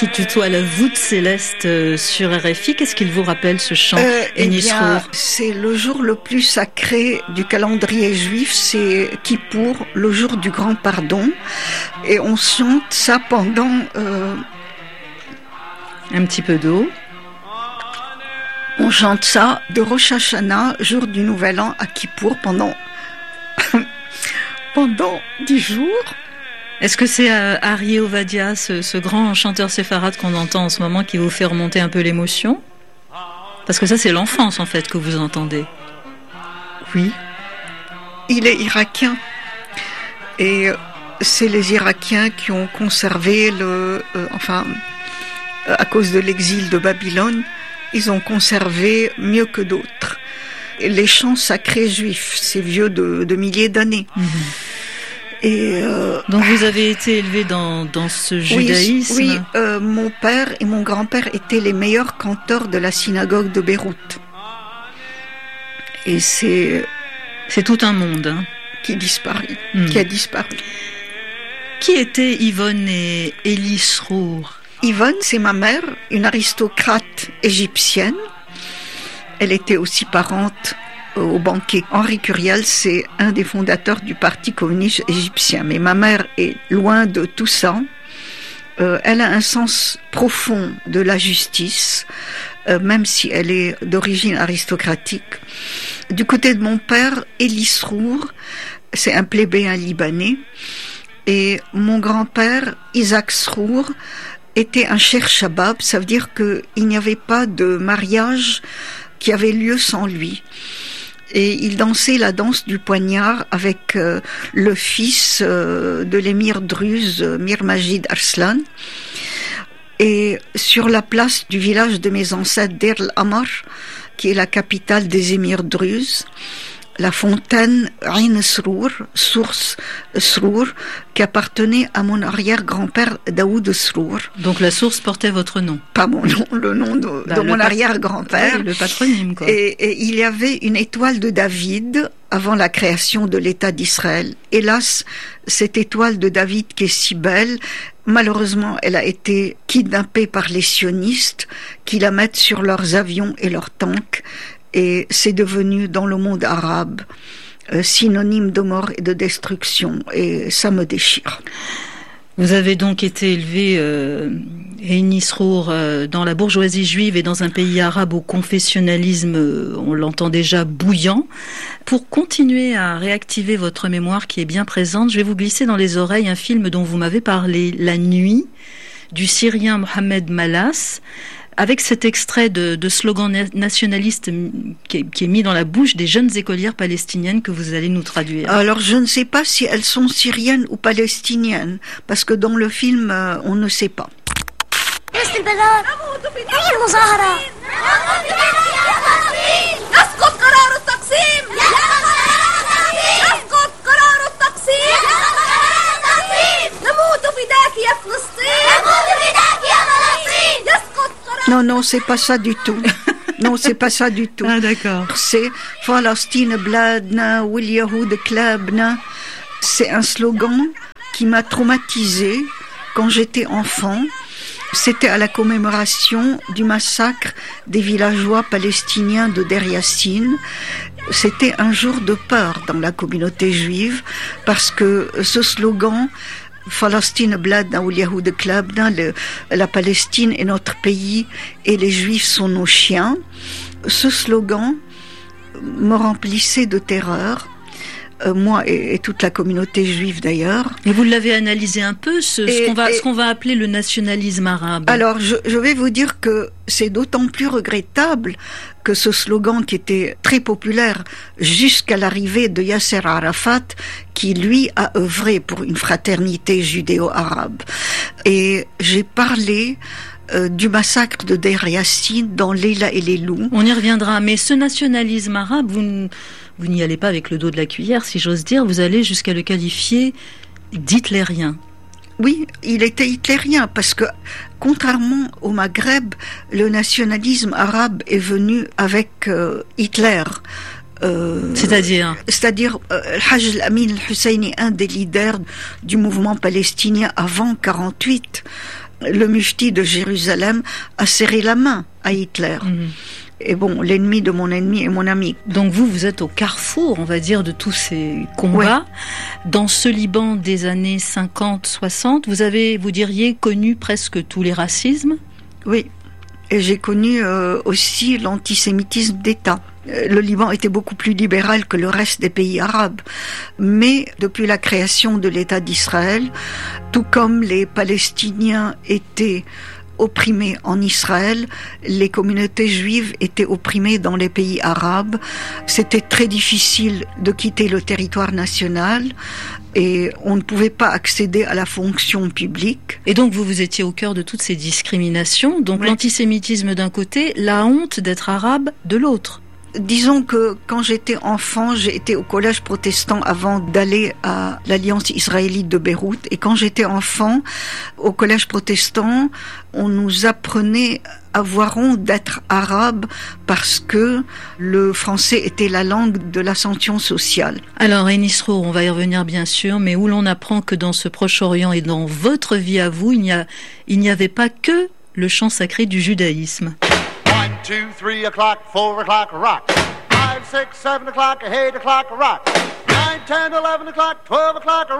Qui tutoie la voûte céleste sur RFI. Qu'est-ce qu'il vous rappelle ce chant Enisrour? C'est le jour le plus sacré du calendrier juif, c'est Kippour, le jour du grand pardon. Et on chante ça pendant... Un petit peu d'eau. On chante ça de Rosh Hashanah, jour du Nouvel An, à Kippour, pendant 10 jours. Est-ce que c'est Ari Ovadia, ce grand chanteur séfarade qu'on entend en ce moment, qui vous fait remonter un peu l'émotion? Parce que ça, c'est l'enfance, en fait, que vous entendez. Oui. Il est irakien. Et c'est les Irakiens qui ont conservé à cause de l'exil de Babylone, ils ont conservé mieux que d'autres les chants sacrés juifs. C'est vieux de milliers d'années. Et donc vous avez été élevé dans ce judaïsme. Oui, mon père et mon grand-père étaient les meilleurs chanteurs de la synagogue de Beyrouth. Et c'est tout un monde qui a disparu. Qui étaient Yvonne et Elisrour? Yvonne, c'est ma mère, une aristocrate égyptienne. Elle était aussi parente au banquier Henri Curial, c'est un des fondateurs du Parti communiste égyptien. Mais ma mère est loin de tout ça. Elle a un sens profond de la justice, même si elle est d'origine aristocratique. Du côté de mon père, Elisrour, c'est un plébéien libanais. Et mon grand-père, Isaac Srour, était un cher Shabab. Ça veut dire qu'il n'y avait pas de mariage qui avait lieu sans lui. Et il dansait la danse du poignard avec le fils de l'émir druze, Mir Majid Arslan. Et sur la place du village de mes ancêtres, Deir el-Amar, qui est la capitale des émirs druzes, la fontaine Ain Srour, source Srour, qui appartenait à mon arrière-grand-père Daoud Srour. Donc la source portait votre nom? Pas mon nom, le nom de mon arrière-grand-père. Oui, le patronyme, quoi. Et il y avait une étoile de David avant la création de l'État d'Israël. Hélas, cette étoile de David qui est si belle, malheureusement, elle a été kidnappée par les sionistes qui la mettent sur leurs avions et leurs tanks. Et c'est devenu dans le monde arabe synonyme de mort et de destruction, et ça me déchire. Vous avez donc été élevé, Enisrour, dans la bourgeoisie juive et dans un pays arabe au confessionnalisme, on l'entend déjà, bouillant. Pour continuer à réactiver votre mémoire qui est bien présente, je vais vous glisser dans les oreilles un film dont vous m'avez parlé, La Nuit, du Syrien Mohamed Malas, avec cet extrait de slogan nationaliste qui est mis dans la bouche des jeunes écolières palestiniennes que vous allez nous traduire. Alors je ne sais pas si elles sont syriennes ou palestiniennes, parce que dans le film, on ne sait pas. Non, c'est pas ça du tout. Non, c'est pas ça du tout. Ah, d'accord. C'est Palestine bladna wal Yahoud klabna. C'est un slogan qui m'a traumatisée quand j'étais enfant. C'était à la commémoration du massacre des villageois palestiniens de Deir Yassin. C'était un jour de peur dans la communauté juive parce que ce slogan Palestine bladna ou Yahoud klabna, la Palestine est notre pays et les Juifs sont nos chiens. Ce slogan me remplissait de terreur, moi et toute la communauté juive d'ailleurs. Et vous l'avez analysé un peu, ce qu'on va appeler le nationalisme arabe. Alors je vais vous dire que c'est d'autant plus regrettable que ce slogan qui était très populaire jusqu'à l'arrivée de Yasser Arafat, qui lui a œuvré pour une fraternité judéo-arabe. Et j'ai parlé du massacre de Deir Yassin dans Leila et les loups. On y reviendra, mais ce nationalisme arabe, vous n'y allez pas avec le dos de la cuillère, si j'ose dire, vous allez jusqu'à le qualifier d'hitlérien. Oui, il était hitlérien parce que, contrairement au Maghreb, le nationalisme arabe est venu avec Hitler. C'est-à-dire Hajj al-Amin al-Husseini, un des leaders du mouvement palestinien avant 48, le mufti de Jérusalem a serré la main à Hitler. Et bon, l'ennemi de mon ennemi est mon ami. Donc vous êtes au carrefour, on va dire, de tous ces combats. Ouais. Dans ce Liban des années 50-60, vous avez, vous diriez, connu presque tous les racismes ? Oui, et j'ai connu aussi l'antisémitisme d'État. Le Liban était beaucoup plus libéral que le reste des pays arabes. Mais depuis la création de l'État d'Israël, tout comme les Palestiniens étaient opprimés en Israël, les communautés juives étaient opprimées dans les pays arabes. C'était très difficile de quitter le territoire national et on ne pouvait pas accéder à la fonction publique. Et donc vous étiez au cœur de toutes ces discriminations, donc oui. L'antisémitisme d'un côté, la honte d'être arabe de l'autre. Disons que quand j'étais enfant, j'ai été au collège protestant avant d'aller à l'Alliance israélite de Beyrouth. Et quand j'étais enfant, au collège protestant, on nous apprenait à avoir honte d'être arabe parce que le français était la langue de l'ascension sociale. Alors, Enis Roure, on va y revenir bien sûr, mais où l'on apprend que dans ce Proche-Orient et dans votre vie à vous, il n'y avait pas que le chant sacré du judaïsme. 1, 2, 3 o'clock, 4 o'clock, rock. 5, 6, 7 o'clock, 8 o'clock, rock. 9, 10, 11 o'clock, 12 o'clock,